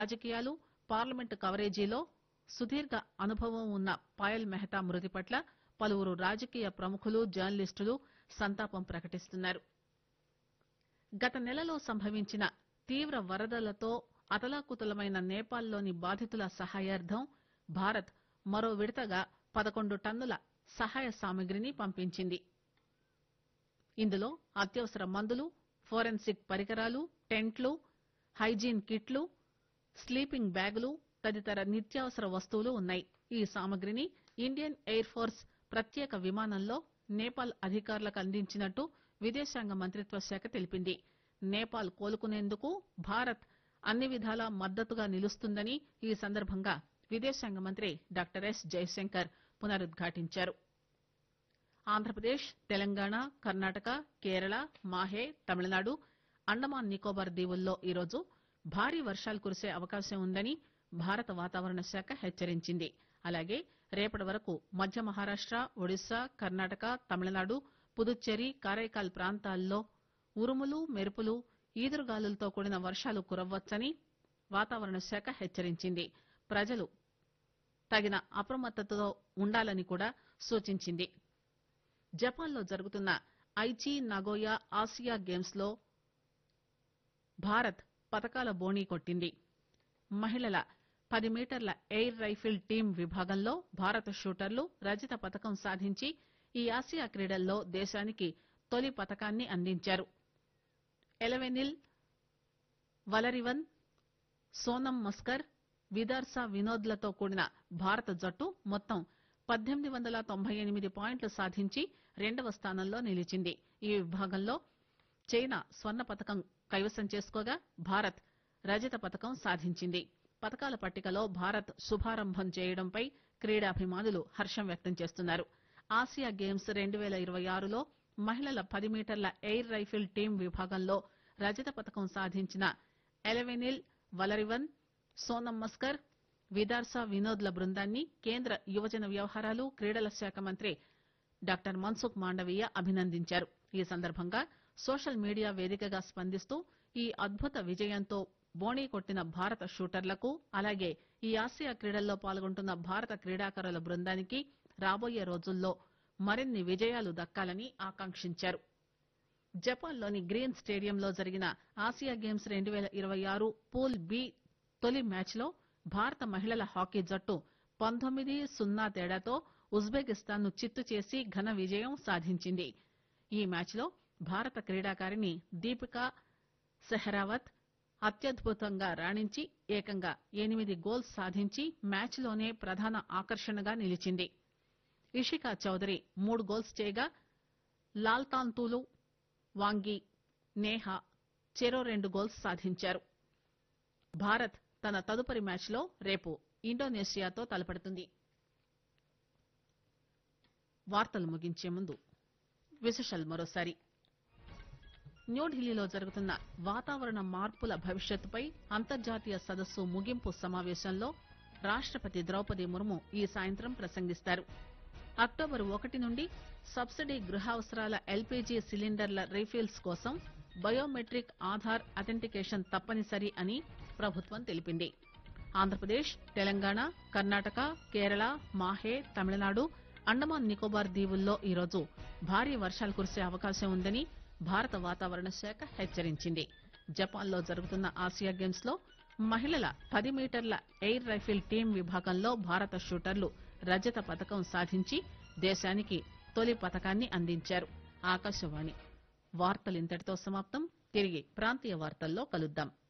రాజకీయాలు పార్లమెంటు కవరేజీలో సుదీర్ఘ అనుభవం ఉన్న పాయల్ మెహతా మృతి పట్ల పలువురు రాజకీయ ప్రముఖులు జర్నలిస్టులు సంతాపం ప్రకటిస్తున్నారు. గత నెలలో సంభవించిన తీవ్ర వరదలతో అతలాకుతలమైన నేపాల్లోని బాధితుల సహాయార్థం భారత్ మరో విడతగా 11 టన్నుల సహాయ సామగ్రిని పంపించింది. ఇందులో అత్యవసర మందులు, ఫోరెన్సిక్ పరికరాలు, టెంట్లు, హైజీన్ కిట్లు, స్లీపింగ్ బ్యాగులు తదితర నిత్యావసర వస్తువులు ఉన్నాయి. ఈ సామగ్రిని ఇండియన్ ఎయిర్ ఫోర్స్ ప్రత్యేక విమానంలో నేపాల్ అధికారులకు అందించినట్టు విదేశాంగ మంత్రిత్వ శాఖ తెలిపింది. నేపాల్ కోలుకునేందుకు భారత్ అన్ని విధాలా మద్దతుగా నిలుస్తుందని ఈ సందర్భంగా విదేశాంగ మంత్రి డాక్టర్ ఎస్ జైశంకర్ పునరుద్ఘాటించారు. ఆంధ్రప్రదేశ్, తెలంగాణ, కర్ణాటక, కేరళ, మాహే, తమిళనాడు, అండమాన్ నికోబార్ దీవుల్లో ఈరోజు భారీ వర్షాలు కురిసే అవకాశం ఉందని భారత వాతావరణ శాఖ హెచ్చరించింది. అలాగే రేపటి వరకు మధ్య మహారాష్ట, ఒడిశా, కర్ణాటక, తమిళనాడు, పుదుచ్చేరి, కారైకాల్ ప్రాంతాల్లో ఉరుములు, మెరుపులు, ఈదురుగాలులతో కూడిన వర్షాలు కురవ్వచ్చని వాతావరణ శాఖ హెచ్చరించింది. ప్రజలు తగిన అప్రమత్తతతో ఉండాలని కూడా సూచించింది. జపాన్లో జరుగుతున్న ఐచి నగోయా ఆసియా గేమ్స్ లో భారత్ పతకాల బోణీ కొట్టింది. మహిళల 10 మీటర్ల ఎయిర్ రైఫిల్ టీం విభాగంలో భారత షూటర్లు రజత పతకం సాధించి ఈ ఆసియా క్రీడల్లో దేశానికి తొలి పతకాన్ని అందించారు. ఎలవెనిల్ వలరివన్, సోనం మస్కర్, విదార్సా వినోద్లతో కూడిన భారత జట్టు మొత్తం 1898 పాయింట్లు సాధించి రెండవ స్థానంలో నిలిచింది. ఈ విభాగంలో చైనా స్వర్ణ పతకం కైవసం చేసుకోగా భారత్ రజత పతకం సాధించింది. పతకాల పట్టికలో భారత్ శుభారంభం చేయడంపై క్రీడాభిమానులు హర్షం వ్యక్తం చేస్తున్నారు. ఆసియా గేమ్స్ 2026లో మహిళల 10 మీటర్ల ఎయిర్ రైఫిల్ టీం విభాగంలో రజత పతకం సాధించిన ఎలవెనిల్ వలరివన్, సోనం మస్కర్, విదార్సా వినోద్ల బృందాన్ని కేంద్ర యువజన వ్యవహారాలు, క్రీడల శాఖ మంత్రి డాక్టర్ మన్సుఖ్ మాండవీయ అభినందించారు. ఈ సందర్భంగా సోషల్ మీడియా వేదికగా స్పందిస్తూ ఈ అద్భుత విజయంతో బోణీ కొట్టిన భారత షూటర్లకు, అలాగే ఈ ఆసియా క్రీడల్లో పాల్గొంటున్న భారత క్రీడాకారుల బృందానికి రాబోయే రోజుల్లో మరిన్ని విజయాలు దక్కాలని ఆకాంక్షించారు. జపాన్లోని గ్రీన్ స్టేడియంలో జరిగిన ఆసియా గేమ్స్ 2026 పూల్ బి తొలి మ్యాచ్లో భారత మహిళల హాకీ జట్టు 19-0 తేడాతో ఉజ్బెకిస్తాన్ ను చిత్తు చేసి ఘన విజయం సాధించింది. ఈ మ్యాచ్లో భారత క్రీడాకారిణి దీపికా సెహరావత్ అత్యద్భుతంగా రాణించి ఏకంగా 8 గోల్స్ సాధించి మ్యాచ్లోనే ప్రధాన ఆకర్షణగా నిలిచింది. ఇషికా చౌదరి 3 గోల్స్ చేయగా లాల్తాంతులు, వాంగి, నేహా చెరో 2 గోల్స్ సాధించారు. భారత్ తన తదుపరి మ్యాచ్లో రేపు ఇండోనేషియాతో తలపడుతుంది. వార్తలు ముగించే ముందు విశేషాలు మరోసారి. న్యూఢిల్లీలో జరుగుతున్న వాతావరణ మార్పుల భవిష్యత్తుపై అంతర్జాతీయ సదస్సు ముగింపు సమావేశంలో రాష్టపతి ద్రౌపది ముర్ము ఈ సాయంత్రం ప్రసంగిస్తారు. అక్టోబర్ 1 నుండి సబ్సిడీ గృహావసరాల ఎల్పీజీ సిలిండర్ల రీఫిల్స్ కోసం బయోమెట్రిక్ ఆధార్ అథెంటికేషన్ తప్పనిసరి అని ప్రభుత్వం తెలిపింది. ఆంధ్రప్రదేశ్, తెలంగాణ, కర్ణాటక, కేరళ, మాహే, తమిళనాడు, అండమాన్ నికోబార్ దీవుల్లో ఈరోజు భారీ వర్షాలు కురిసే అవకాశం ఉందని భారత వాతావరణ శాఖ హెచ్చరించింది. జపాన్లో జరుగుతున్న ఆసియా గేమ్స్ లో మహిళల 10 మీటర్ల ఎయిర్ రైఫిల్ టీం విభాగంలో భారత షూటర్లు రజత పతకం సాధించి దేశానికి తొలి పతకాన్ని అందించారు. ఆకాశవాణి వార్తలింతటితో సమాప్తం. తిరిగి ప్రాంతీయ వార్తల్లో కలుద్దాం.